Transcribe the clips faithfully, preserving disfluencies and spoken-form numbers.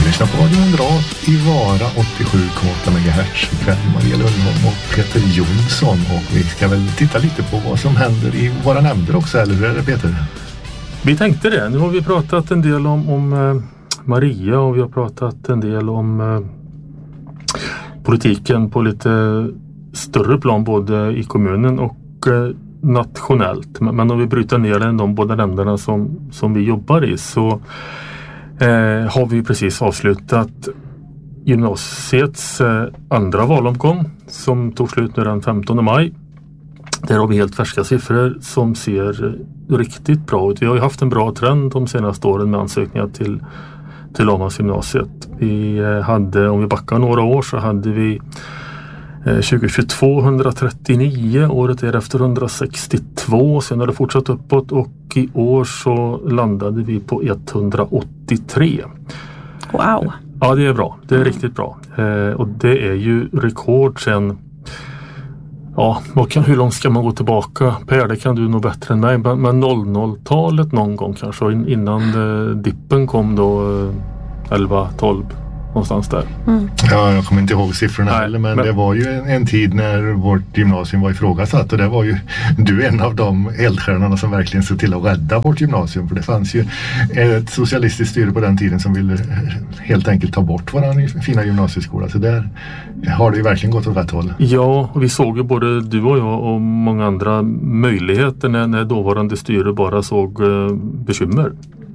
lyssnar på Radio Moderat i Vara åttiosju komma åtta megahertz. Ikväll Maria Lundholm och Peter Jonsson, och vi ska väl titta lite på vad som händer i våra nämnder också, eller hur är det, Peter? Vi tänkte det. Nu har vi pratat en del om, om eh, Maria, och vi har pratat en del om eh, politiken på lite större plan både i kommunen och eh, nationellt. Men, men om vi bryter ner den, de båda länderna som, som vi jobbar i, så eh, har vi precis avslutat gymnasiets eh, andra valomgång som tog slut nu den femtonde maj. Där har vi helt färska siffror som ser riktigt bra ut. Vi har ju haft en bra trend de senaste åren med ansökningar till, till Åhmansgymnasiet. Vi hade, om vi backar några år, så hade vi tjugohundratjugotvå etthundratrettionio, året därefter etthundrasextiotvå, sen har det fortsatt uppåt och i år så landade vi på etthundraåttiotre. Wow! Ja, det är bra. Det är mm. riktigt bra. Eh, och det är ju rekord sen. Ja, vad kan, hur långt ska man gå tillbaka? Per, det kan du nog bättre än mig. Men, men noll noll-talet någon gång kanske, innan eh, dippen kom då eh, elva tolv. Någonstans där. Mm. Ja, jag kommer inte ihåg siffrorna Nej, heller, men, men det var ju en, en tid när vårt gymnasium var ifrågasatt, och det var ju du en av de eldstjärnorna som verkligen såg till att rädda vårt gymnasium, för det fanns ju ett socialistiskt styre på den tiden som ville helt enkelt ta bort våran fina gymnasieskola, så där har det ju verkligen gått åt rätt håll. Ja, och vi såg ju både du och jag och många andra möjligheter när, när dåvarande styre bara såg eh, bekymmer.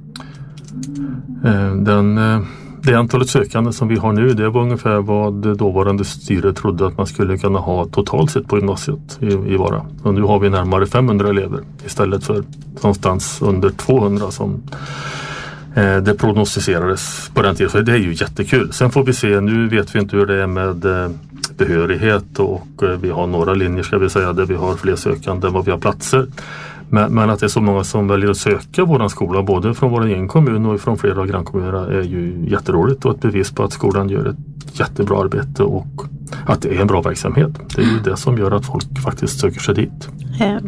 Eh, den eh, Det antalet sökande som vi har nu, det var ungefär vad dåvarande styre trodde att man skulle kunna ha totalt sett på gymnasiet i, i Vara. Och nu har vi närmare femhundra elever istället för någonstans under tvåhundra som eh, det prognostiserades på den tiden. Så det är ju jättekul. Sen får vi se, nu vet vi inte hur det är med eh, behörighet, och eh, vi har några linjer ska vi säga där vi har fler sökande än vad vi har platser. Men, men att det är så många som väljer att söka våran skola, både från vår egen kommun och från flera av grannkommunerna, är ju jätteroligt och ett bevis på att skolan gör ett jättebra arbete och att det är en bra verksamhet. Det är ju det som gör att folk faktiskt söker sig dit. Mm.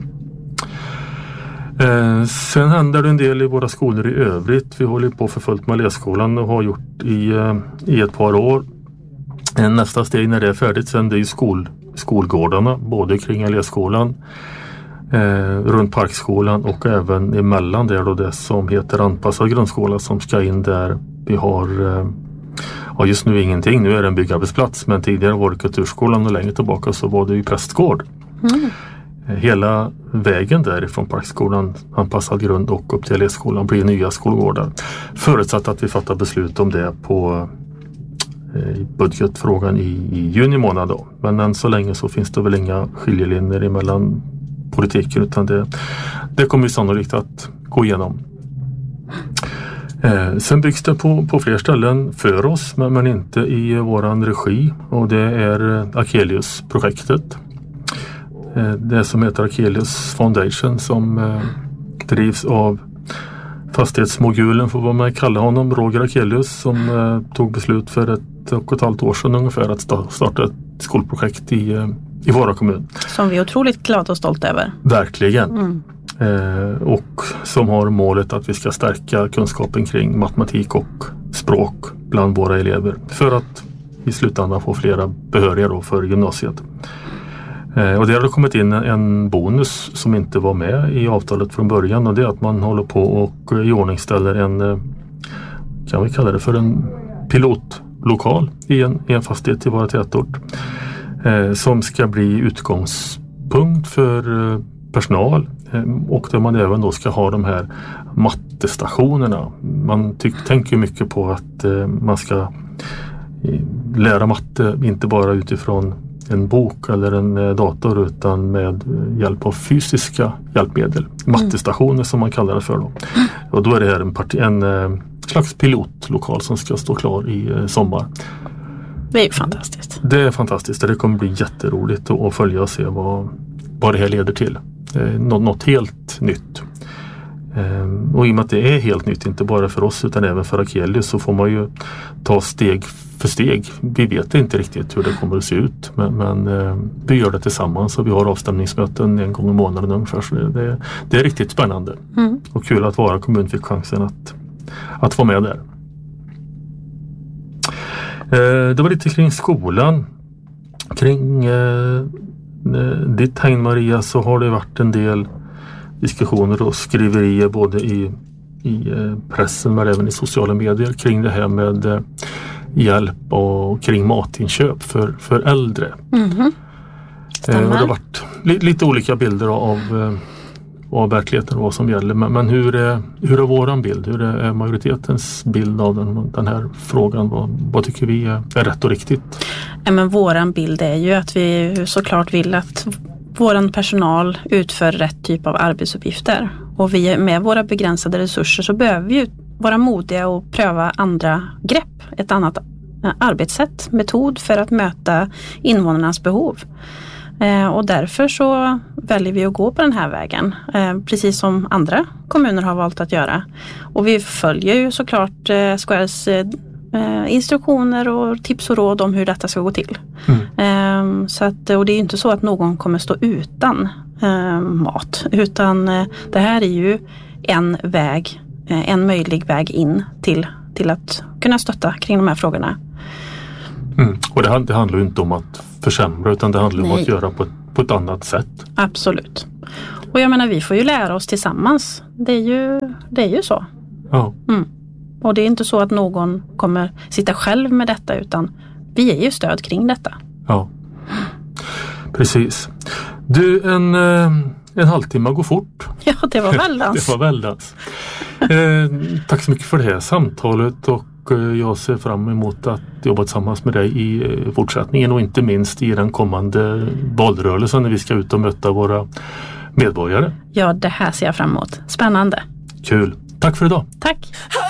Eh, sen händer det en del i våra skolor i övrigt. Vi håller på för fullt med Lässkolan och har gjort i, eh, i ett par år. Eh, nästa steg när det är färdigt sen, det är ju skol, skolgårdarna, både kring Lässkolan, Eh, runt Parkskolan och även emellan där då det som heter anpassad grundskola som ska in där. Vi har eh, ja, just nu ingenting, nu är det en byggarbetsplats, men tidigare var det kulturskolan och längre tillbaka så var det ju prästgård. Mm. Eh, hela vägen därifrån Parkskolan, anpassad grund och upp till Lässkolan blir nya skolgårdar. Förutsatt att vi fattar beslut om det på eh, budgetfrågan i, i juni månad då. Men än så länge så finns det väl inga skiljelinjer emellan politiken, utan det, det kommer ju sannolikt att gå igenom. Eh, sen byggs det på, på fler ställen för oss, men, men inte i våran regi, och det är Akelius-projektet. Eh, det som heter Akelius Foundation som eh, drivs av fastighetsmogulen, får man kalla honom, Roger Akelius, som eh, tog beslut för ett och ett halvt år sedan ungefär att starta ett skolprojekt i eh, i Vara kommun. Som vi är otroligt glada och stolta över. Verkligen. Mm. Eh, och som har målet att vi ska stärka kunskapen kring matematik och språk bland våra elever. För att i slutändan få flera behöriga då för gymnasiet. Eh, och det har kommit in en bonus som inte var med i avtalet från början. Och det är att man håller på och iordningställer en, kan vi kalla det för en pilotlokal i en, i en fastighet i Vara tätort. Eh, som ska bli utgångspunkt för eh, personal eh, och där man även då ska ha de här mattestationerna. Man ty- tänker mycket på att eh, man ska eh, lära matte inte bara utifrån en bok eller en eh, dator, utan med eh, hjälp av fysiska hjälpmedel. Mattestationer mm. som man kallar det för då. Mm. Och då är det här en, part- en eh, slags pilotlokal som ska stå klar i eh, sommar. Det är ju fantastiskt. Det är fantastiskt. Det kommer bli jätteroligt att följa och se vad, vad det här leder till. Nå- något helt nytt. Ehm, och i och med att det är helt nytt, inte bara för oss utan även för Akelius, så får man ju ta steg för steg. Vi vet inte riktigt hur det kommer att se ut, men, men eh, vi gör det tillsammans och vi har avstämningsmöten en gång i månaden ungefär. Så det, det, det är riktigt spännande. Mm. Och kul att Vara kommun fick chansen att, att vara med där. Eh, det var lite kring skolan. Kring eh, ditt häng, Maria, så har det varit en del diskussioner och skriverier både i, i eh, pressen men även i sociala medier kring det här med eh, hjälp och kring matinköp för, för äldre. Mm-hmm. Eh, och det har varit li, lite olika bilder av, eh, av verkligheten och vad som gäller. Men, men hur, är, hur är våran bild? Hur är majoritetens bild av den, den här frågan? Vad, vad tycker vi är, är rätt och riktigt? Ja, men våran bild är ju att vi såklart vill att våran personal utför rätt typ av arbetsuppgifter. Och vi med våra begränsade resurser så behöver vi ju vara modiga och pröva andra grepp. Ett annat arbetssätt, metod för att möta invånarnas behov. Eh, och därför så väljer vi att gå på den här vägen. Eh, precis som andra kommuner har valt att göra. Och vi följer ju såklart eh, S K R:s eh, instruktioner och tips och råd om hur detta ska gå till. Mm. Eh, så att, och det är ju inte så att någon kommer stå utan eh, mat. Utan eh, det här är ju en väg, eh, en möjlig väg in till, till att kunna stötta kring de här frågorna. Mm. Och det, det handlar ju inte om att försämra utan det handlar om Nej. att göra på ett, på ett annat sätt. Absolut. Och jag menar vi får ju lära oss tillsammans. Det är ju, det är ju så. Ja. Mm. Och det är inte så att någon kommer sitta själv med detta utan vi är ju stöd kring detta. Ja, precis. Du, en, en halvtimme går fort. Ja, det var väldans. det var väldans. Eh, tack så mycket för det här samtalet och jag ser fram emot att jobba tillsammans med dig i fortsättningen och inte minst i den kommande valrörelsen när vi ska ut och möta våra medborgare. Ja, det här ser jag fram emot. Spännande. Kul. Tack för idag. Tack.